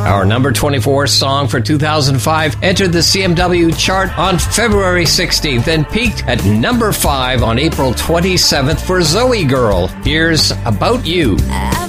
Our number 24 song for 2005 entered the CMW chart on February 16th and peaked at number 5 on April 27th for Zoe Girl. Here's About You. I